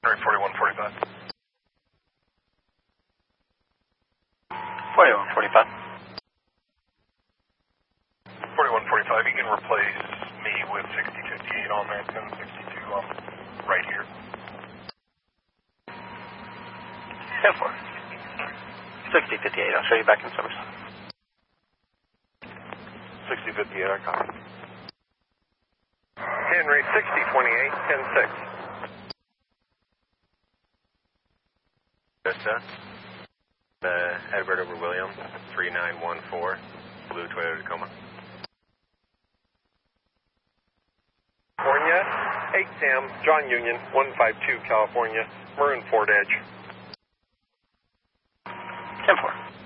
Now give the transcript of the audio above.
All right, 4145. 4145. 4145, you can replace me with 6058 on that 1062 right here. 10-4. 6058, I'll show you back in service. 6058, I copy. Henry 6028, 10-6. Vista, Edward over William, 3914, Blue Toyota Tacoma. California, 8 Sam, John Union, 152 California, Maroon Ford Edge. 10-4.